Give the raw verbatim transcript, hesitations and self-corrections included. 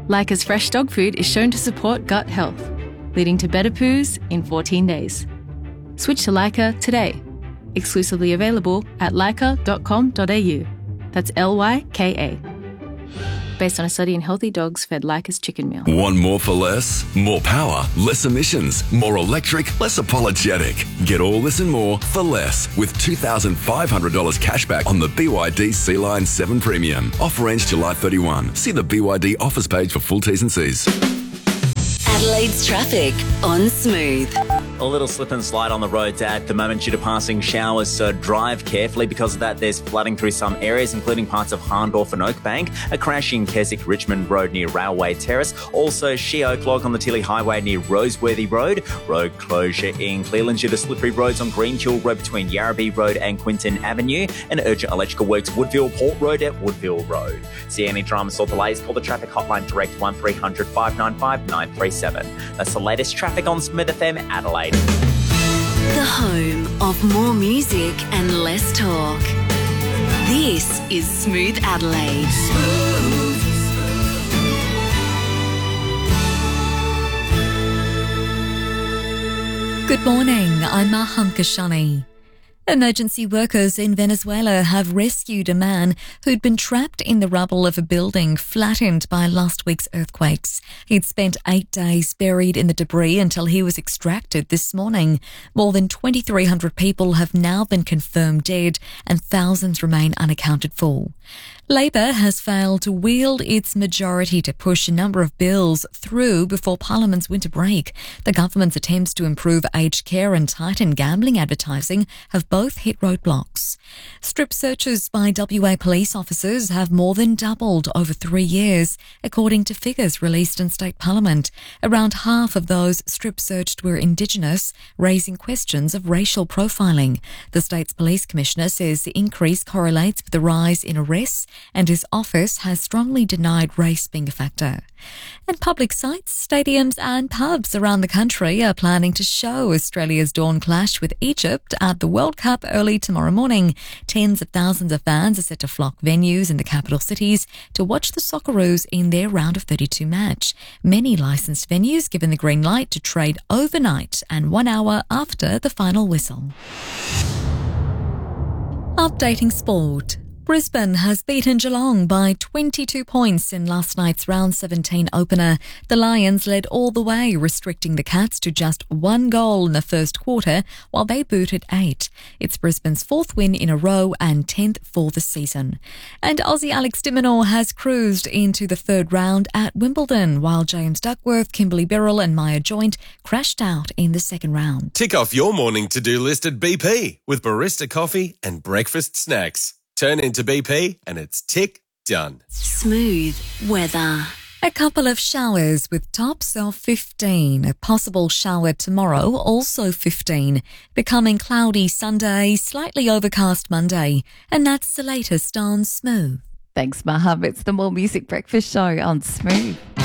Leica's fresh dog food is shown to support gut health, leading to better poos in fourteen days. Switch to Leica today. Exclusively available at leica dot com dot a u. That's L Y K A. Based on a study in healthy dogs fed Leica's chicken meal. Want more for less? More power, less emissions, more electric, less apologetic. Get all this and more for less with two thousand five hundred dollars cash back on the B Y D Sea Line seven Premium. Offer ends July thirty-first. See the B Y D offers page for full T's and C's. Adelaide's traffic on Smooth. A little slip and slide on the roads at the moment due to passing showers, so drive carefully. Because of that, there's flooding through some areas, including parts of Harndorf and Oakbank, a crash in Keswick Richmond Road near Railway Terrace, also She-Oak log on the Tilly Highway near Roseworthy Road, road closure in Cleveland due to slippery roads on Greenhill Road between Yarrabee Road and Quinton Avenue, and urgent electrical works Woodville Port Road at Woodville Road. See any dramas or delays, call the traffic hotline direct one three hundred five nine five nine three seven. That's the latest traffic on Smooth F M Adelaide. The home of more music and less talk. This is Smooth Adelaide. Good morning, I'm Maham Kashani. Emergency workers in Venezuela have rescued a man who'd been trapped in the rubble of a building flattened by last week's earthquakes. He'd spent eight days buried in the debris until he was extracted this morning. More than twenty-three hundred people have now been confirmed dead and thousands remain unaccounted for. Labor has failed to wield its majority to push a number of bills through before Parliament's winter break. The government's attempts to improve aged care and tighten gambling advertising have both hit roadblocks. Strip searches by W A police officers have more than doubled over three years, according to figures released in State Parliament. Around half of those strip searched were Indigenous, raising questions of racial profiling. The state's police commissioner says the increase correlates with the rise in arrests, and his office has strongly denied race being a factor. And public sites, stadiums and pubs around the country are planning to show Australia's dawn clash with Egypt at the World Cup early tomorrow morning. Tens of thousands of fans are set to flock venues in the capital cities to watch the Socceroos in their round of thirty-two match. Many licensed venues given the green light to trade overnight and one hour after the final whistle. Updating sport. Brisbane has beaten Geelong by twenty-two points in last night's round seventeen opener. The Lions led all the way, restricting the Cats to just one goal in the first quarter, while they booted eight. It's Brisbane's fourth win in a row and tenth for the season. And Aussie Alex de Minaur has cruised into the third round at Wimbledon, while James Duckworth, Kimberly Birrell and Maya Joint crashed out in the second round. Tick off your morning to-do list at B P with barista coffee and breakfast snacks. Turn into B P and it's tick done. Smooth weather. A couple of showers with tops of fifteen. A possible shower tomorrow, also fifteen. Becoming cloudy Sunday, slightly overcast Monday. And that's the latest on Smooth. Thanks, Mahab. It's the More Music Breakfast Show on Smooth.